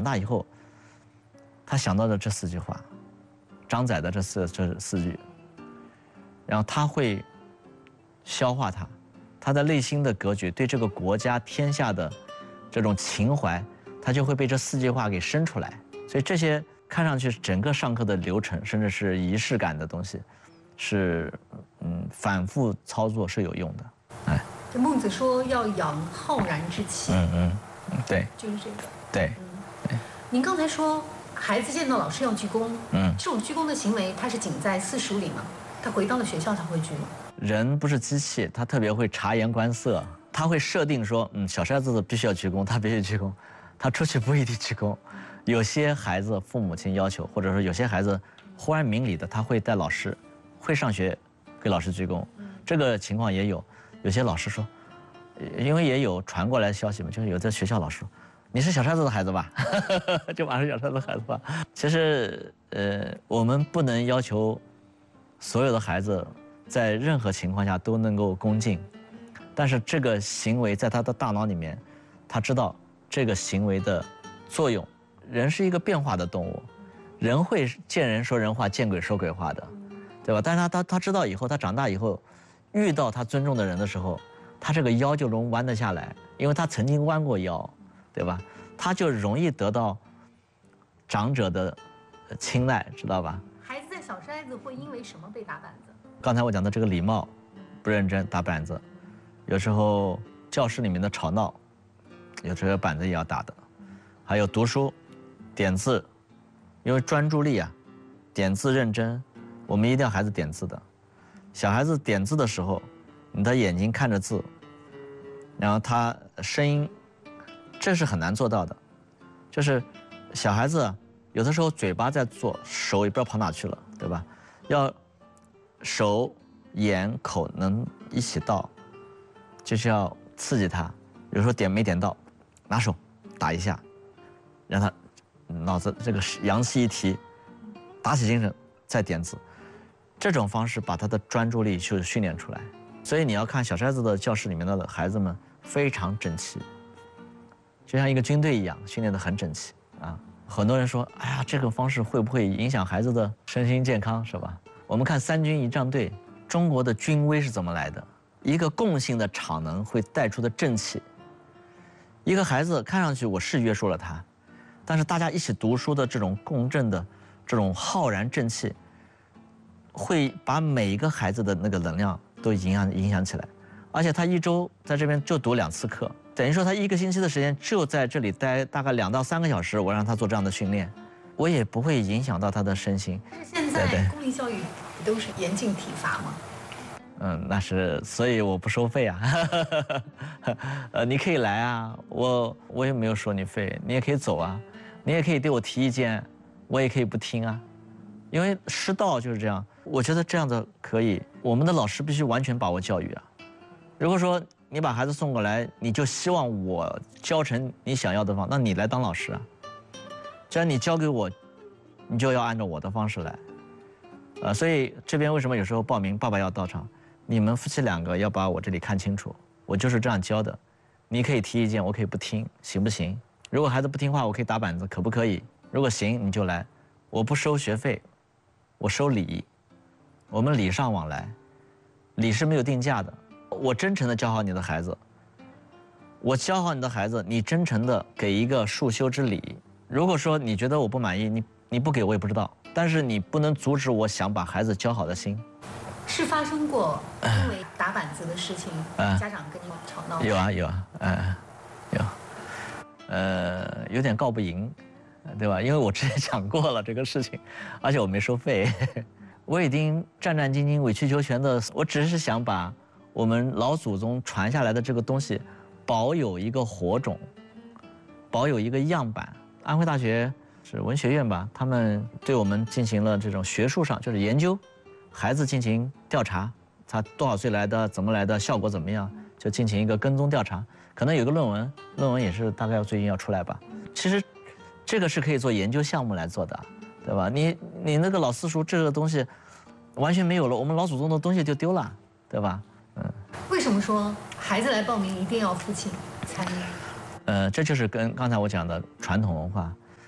大以后，他想到的这4句话，张载的这四句，然后他会消化它，他的内心的格局对这个国家天下的这种情怀，他就会被这4句话给生出来。所以这些看上去整个上课的流程，甚至是仪式感的东西，是反复操作是有用的。哎， 这孟子说要养浩然之气。 对， 就是这个。 对。 您刚才说孩子见到老师要鞠躬，这种鞠躬的行为，它是仅在私塾里吗？他回到了学校他会鞠吗？ 人不是机器，他特别会察言观色，他会设定说，小孩子必须要鞠躬，他必须鞠躬，他出去不一定鞠躬。有些孩子父母亲要求，或者说有些孩子忽然明理的，他会带老师，会上学给老师鞠躬，这个情况也有。有些老师说，因为也有传过来消息嘛，就是有在学校老师说，你是小叉子的孩子吧？就马上小叉子的孩子吧。其实我们不能要求所有的孩子在任何情况下都能够恭敬，但是这个行为在他的大脑里面，他知道这个行为的作用。人是一个变化的动物，人会见人说人话，见鬼说鬼话的，对吧？但是他知道以后，他长大以后，遇到他尊重的人的时候，他这个腰就能弯得下来，因为他曾经弯过腰，对吧？他就容易得到长者的青睐，知道吧？ 孩子在小筛子会因为什么被打板子？ 刚才我讲的这个礼貌不认真打板子，有时候教室里面的吵闹，有时候板子也要打的，还有读书点字，因为专注力啊，点字认真，我们一定要孩子点字的。小孩子点字的时候，你的眼睛看着字，然后他声音，这是很难做到的。就是小孩子有的时候嘴巴在做，手也不知道跑哪去了，对吧？要手、眼、口能一起到，就是要刺激他。有时候点没点到，拿手打一下，让他脑子这个阳气一提，打起精神再点字，这种方式把他的专注力就训练出来。所以你要看小筛子的教室里面的孩子们非常整齐，就像一个军队一样，训练得很整齐啊。很多人说，哎呀，这个方式会不会影响孩子的身心健康，是吧？我们看3军仪仗队，中国的军威是怎么来的？一个共性的场能会带出的正气。一个孩子看上去我是约束了他，但是大家一起读书的这种共振的这种浩然正气，会把每一个孩子的那个能量都影响起来。而且他一周在这边就读2次课，等于说他1个星期的时间就在这里待大概2到3个小时，我让他做这样的训练，我也不会影响到他的身心。 但是现在公立教育都是严禁体罚吗？ 那是，所以我不收费啊。你可以来啊，我也没有收你费，你也可以走啊，你也可以对我提意见，我也可以不听啊，因为师道就是这样。我觉得这样的可以，我们的老师必须完全把握教育啊。如果说你把孩子送过来，你就希望我教成你想要的方，那你来当老师啊。既然你教给我，你就要按照我的方式来。所以这边为什么有时候报名爸爸要到场？你们夫妻2个要把我这里看清楚，我就是这样教的。你可以提意见，我可以不听，行不行？如果孩子不听话，我可以打板子，可不可以？如果行，你就来。我不收学费，我收礼。我们礼尚往来，礼是没有定价的。我真诚的教好你的孩子，我教好你的孩子，你真诚的给一个束修之礼。如果说你觉得我不满意，你不给我也不知道，但是你不能阻止我想把孩子教好的心。 是发生过因为打板子的事情，家长跟你吵闹？ 有啊，有，有点告不赢，对吧？因为我之前讲过了这个事情，而且我没收费，我已经战战兢兢、委曲求全的，我只是想把我们老祖宗传下来的这个东西，保有一个火种，保有一个样板。安徽大学是文学院吧，他们对我们进行了这种学术上就是研究。孩子进行调查，他多少岁来的，怎么来的，效果怎么样，就进行一个跟踪调查。可能有个论文也是大概最近要出来吧。其实，这个是可以做研究项目来做的，对吧？你那个老私塾这个东西，完全没有了，我们老祖宗的东西就丢了，对吧？ 为什么说孩子来报名一定要父亲参与？ 这就是跟刚才我讲的传统文化，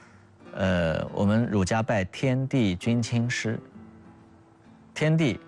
我们儒家拜天地君亲师。天地，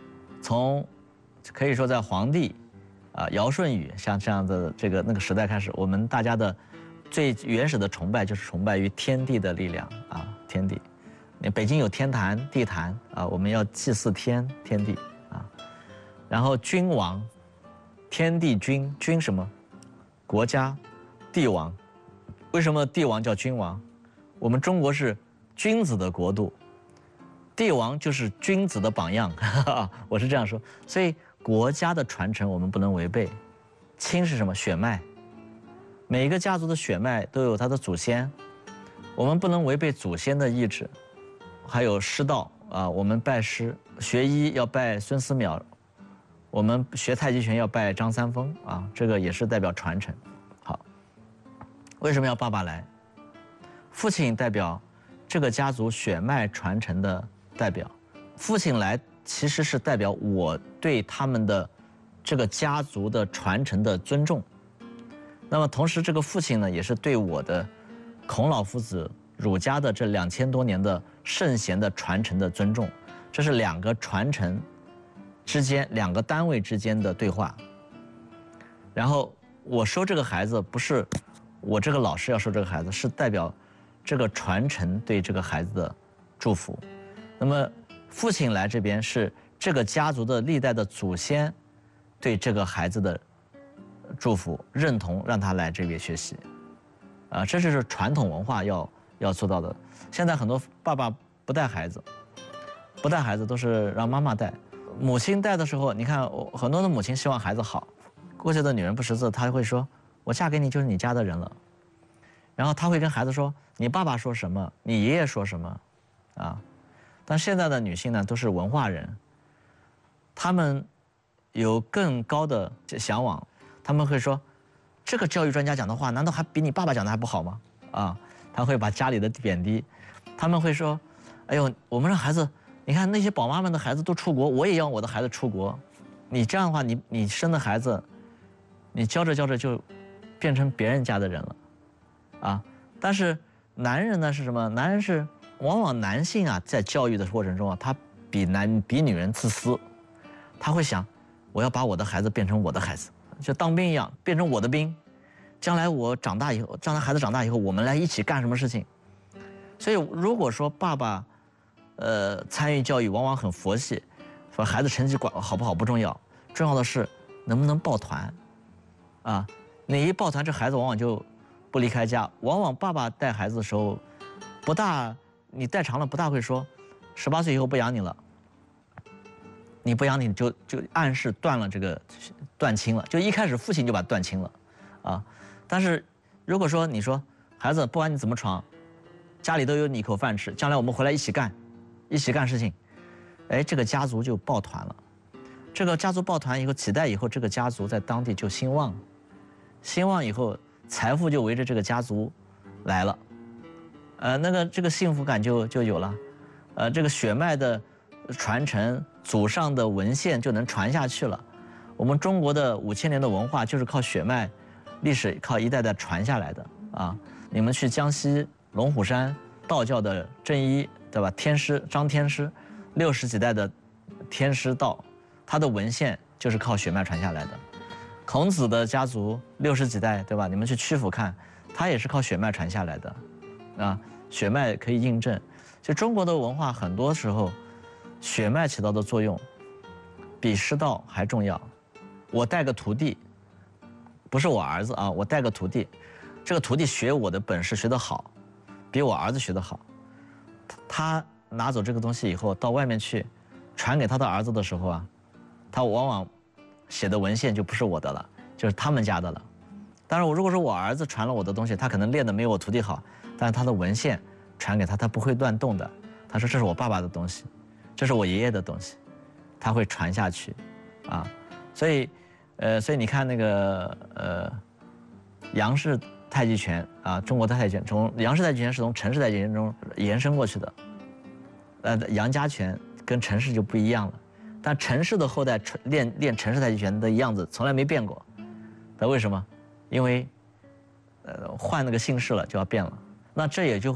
可以说在皇帝尧舜禹像这样的那个时代开始，我们大家的最原始的崇拜就是崇拜于天地的力量啊，天地。北京有天坛、地坛啊，我们要祭祀天地啊。然后君王，天地君，君什么？国家，帝王。为什么帝王叫君王？我们中国是君子的国度，帝王就是君子的榜样，我是这样说。所以国家的传承我们不能违背。亲是什么？血脉。每一个家族的血脉都有他的祖先，我们不能违背祖先的意志。还有师道啊，我们拜师，学医要拜孙思邈，我们学太极拳要拜张三丰啊，这个也是代表传承。好，为什么要爸爸来？父亲代表这个家族血脉传承的代表，父亲来其实是代表我对他们的这个家族的传承的尊重。那么同时，这个父亲呢，也是对我的孔老夫子儒家的这2000多年的圣贤的传承的尊重。这是两个传承之间、两个单位之间的对话。然后我收这个孩子，不是我这个老师要收这个孩子，是代表这个传承对这个孩子的祝福。那么父亲来这边是这个家族的历代的祖先对这个孩子的祝福、认同，让他来这边学习。这就是传统文化要做到的。现在很多爸爸不带孩子都是让妈妈带。母亲带的时候，你看很多的母亲希望孩子好。过去的女人不识字，她会说：“我嫁给你就是你家的人了。”然后她会跟孩子说：“你爸爸说什么，你爷爷说什么。”但现在的女性呢，都是文化人，她们有更高的向往，她们会说：“这个教育专家讲的话，难道还比你爸爸讲的还不好吗？”她会把家里的贬低，他们会说：“哎呦，我们让孩子，你看那些宝妈们的孩子都出国，我也要我的孩子出国。你这样的话，你生的孩子，你教着教着就变成别人家的人了，但是男人呢是什么？男人是往往男性在教育的过程中他比女人自私，他会想，我要把我的孩子变成我的孩子，就当兵一样，变成我的兵。将来我长大以后，将来孩子长大以后，我们来一起干什么事情。所以如果说爸爸参与教育往往很佛系，说孩子成绩好不好不重要，重要的是能不能抱团你一抱团，这孩子往往就不离开家。往往爸爸带孩子的时候你带长了不大会说18岁以后不养你了，你不养你就暗示断亲了，就一开始父亲就把断亲了但是如果说你说孩子不管你怎么闯，家里都有你一口饭吃，将来我们回来一起干事情，这个家族就抱团了。这个家族抱团以后，几代以后，这个家族在当地就兴旺，兴旺以后，财富就围着这个家族来了，这个幸福感就有了，这个血脉的传承，祖上的文献就能传下去了。我们中国的5000年的文化就是靠血脉历史，靠一代代传下来的你们去江西龙虎山道教的正一，对吧？天师张天师，60几代的天师道，他的文献就是靠血脉传下来的。孔子的家族60几代，对吧？你们去曲阜看，他也是靠血脉传下来的血脉可以印证。就中国的文化很多时候，血脉起到的作用比师道还重要。我带个徒弟，不是我儿子我带个徒弟，这个徒弟学我的本事学得好，比我儿子学得好，他拿走这个东西以后，到外面去传给他的儿子的时候他往往写的文献就不是我的了，就是他们家的了。当然如果说我儿子传了我的东西，他可能练得没有我徒弟好，但是他的文献传给他，他不会乱动的。他说这是我爸爸的东西，这是我爷爷的东西，他会传下去所以你看那个杨氏太极拳中国的太极拳，从杨氏太极拳是从陈氏太极拳中延伸过去的。杨家拳跟陈氏就不一样了，但陈氏的后代练陈氏太极拳的样子从来没变过。那为什么？因为换那个姓氏了就要变了。那这也就会